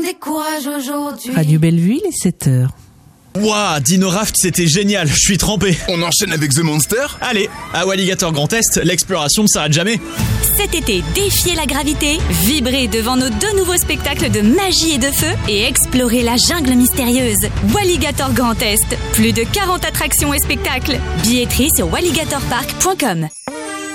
des courages aujourd'hui. Radio Bellevue, il est 7h. Wouah, Dino Raft, c'était génial, je suis trempé. On enchaîne avec The Monster ? Allez, à Walligator Grand Est, l'exploration ne s'arrête jamais. Cet été, défiez la gravité, vibrez devant nos 2 nouveaux spectacles de magie et de feu et explorez la jungle mystérieuse. Walligator Grand Est, plus de 40 attractions et spectacles. Billetterie sur walligatorpark.com.